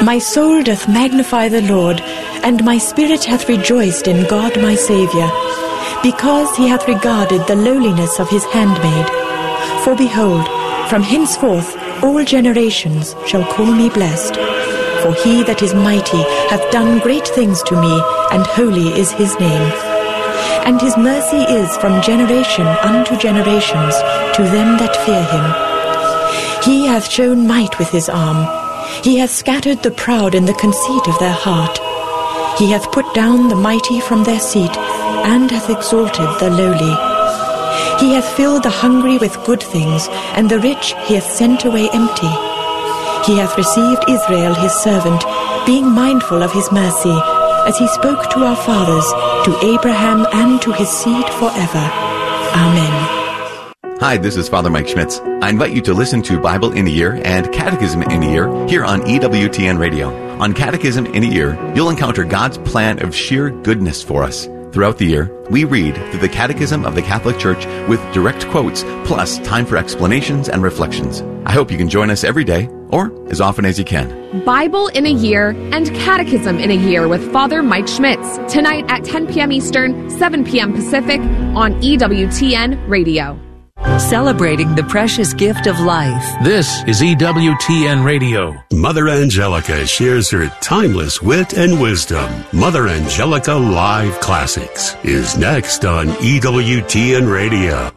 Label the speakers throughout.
Speaker 1: My soul doth magnify the Lord, and my spirit hath rejoiced in God my Saviour, because he hath regarded the lowliness of his handmaid. For behold, from henceforth all generations shall call me blessed. For he that is mighty hath done great things to me, and holy is his name. And his mercy is from generation unto generations to them that fear him. He hath shown might with his arm. He hath scattered the proud in the conceit of their heart. He hath put down the mighty from their seat, and hath exalted the lowly. He hath filled the hungry with good things, and the rich he hath sent away empty. He hath received Israel his servant, being mindful of his mercy, as he spoke to our fathers, to Abraham and to his seed forever. Amen.
Speaker 2: Hi, this is Father Mike Schmitz. I invite you to listen to Bible in a Year and Catechism in a Year here on EWTN Radio. On Catechism in a Year, you'll encounter God's plan of sheer goodness for us. Throughout the year, we read through the Catechism of the Catholic Church with direct quotes, plus time for explanations and reflections. I hope you can join us every day, or as often as you can.
Speaker 3: Bible in a Year and Catechism in a Year with Father Mike Schmitz, tonight at 10 p.m. Eastern, 7 p.m. Pacific on EWTN Radio.
Speaker 4: Celebrating the precious gift of life.
Speaker 5: This is EWTN Radio.
Speaker 6: Mother Angelica shares her timeless wit and wisdom. Mother Angelica Live Classics is next on EWTN Radio.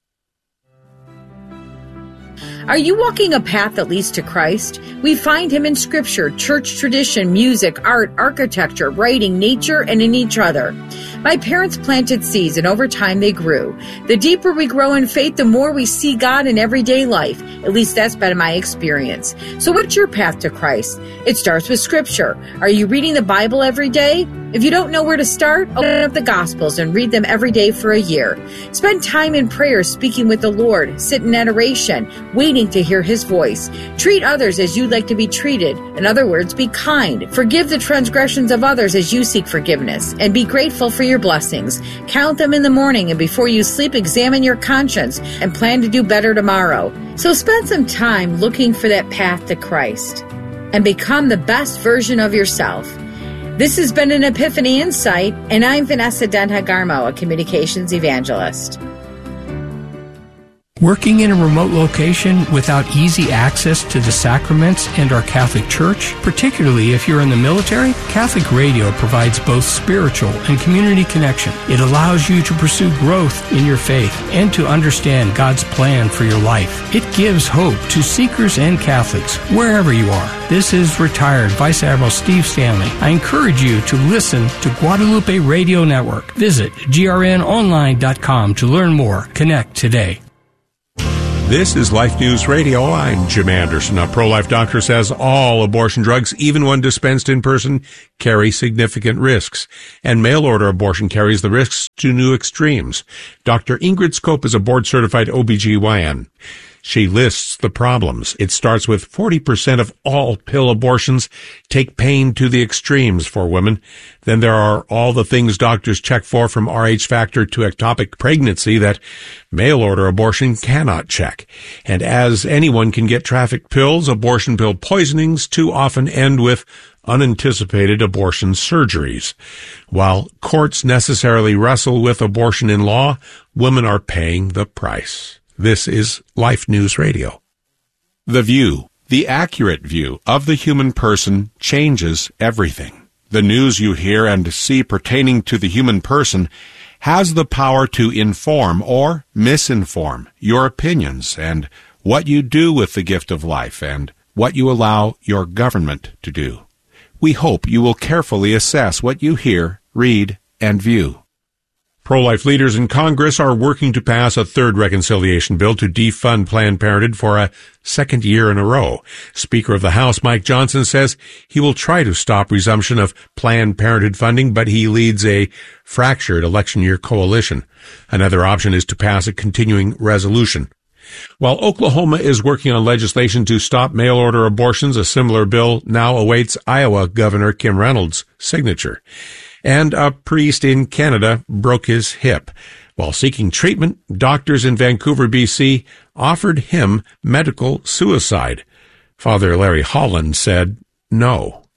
Speaker 7: Are you walking a path that leads to Christ? We find him in Scripture, church tradition, music, art, architecture, writing, nature, and in each other. My parents planted seeds, and over time they grew. The deeper we grow in faith, the more we see God in everyday life. At least that's been my experience. So what's your path to Christ? It starts with Scripture. Are you reading the Bible every day? If you don't know where to start, open up the Gospels and read them every day for a year. Spend time in prayer speaking with the Lord. Sit in adoration, waiting to hear his voice. Treat others as you'd like to be treated. In other words, be kind. Forgive the transgressions of others as you seek forgiveness. And be grateful for your blessings. Count them in the morning, and before you sleep, examine your conscience and plan to do better tomorrow. So spend some time looking for that path to Christ and become the best version of yourself. This has been an Epiphany Insight, and I'm Vanessa Denha-Garmo, a communications evangelist.
Speaker 8: Working in a remote location without easy access to the sacraments and our Catholic Church, particularly if you're in the military, Catholic Radio provides both spiritual and community connection. It allows you to pursue growth in your faith and to understand God's plan for your life. It gives hope to seekers and Catholics wherever you are. This is retired Vice Admiral Steve Stanley. I encourage you to listen to Guadalupe Radio Network. Visit grnonline.com to learn more. Connect today.
Speaker 9: This is Life News Radio. I'm Jim Anderson. A pro-life doctor says all abortion drugs, even when dispensed in person, carry significant risks. And mail-order abortion carries the risks to new extremes. Dr. Ingrid Scope is a board-certified OBGYN. She lists the problems. It starts with 40% of all pill abortions take pain to the extremes for women. Then there are all the things doctors check for, from Rh factor to ectopic pregnancy, that mail-order abortion cannot check. And as anyone can get trafficked pills, abortion pill poisonings too often end with unanticipated abortion surgeries. While courts necessarily wrestle with abortion in law, women are paying the price. This is Life News Radio. The View, the accurate view of the human person, changes everything. The news you hear and see pertaining to the human person has the power to inform or misinform your opinions and what you do with the gift of life and what you allow your government to do. We hope you will carefully assess what you hear, read, and view. Pro-life leaders in Congress are working to pass a third reconciliation bill to defund Planned Parenthood for a second year in a row. Speaker of the House Mike Johnson says he will try to stop resumption of Planned Parenthood funding, but he leads a fractured election year coalition. Another option is to pass a continuing resolution. While Oklahoma is working on legislation to stop mail-order abortions, a similar bill now awaits Iowa Governor Kim Reynolds' signature. And a priest in Canada broke his hip. While seeking treatment, doctors in Vancouver, BC, offered him medical suicide. Father Larry Holland said no.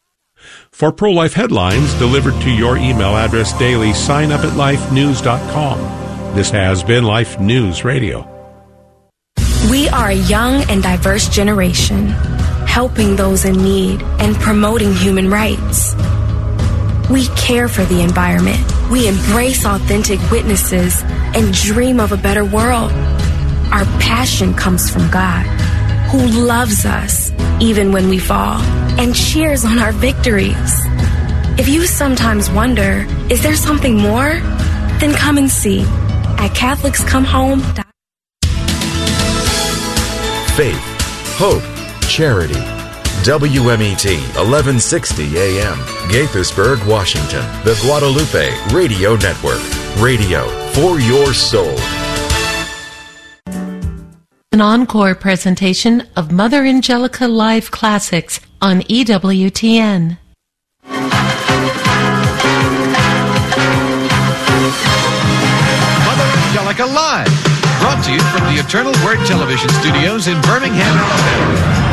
Speaker 9: For pro-life headlines delivered to your email address daily, sign up at lifenews.com. This has been Life News Radio.
Speaker 10: We are a young and diverse generation, helping those in need and promoting human rights. We care for the environment. We embrace authentic witnesses and dream of a better world. Our passion comes from God, who loves us even when we fall and cheers on our victories. If you sometimes wonder, is there something more? Then come and see at CatholicsComeHome.com.
Speaker 11: Faith, hope, charity. WMET 1160 AM, Gaithersburg, Washington. The Guadalupe Radio Network. Radio for your soul.
Speaker 12: An encore presentation of Mother Angelica Live Classics on EWTN.
Speaker 13: Mother Angelica Live, brought to you from the Eternal Word Television Studios in Birmingham, Alabama.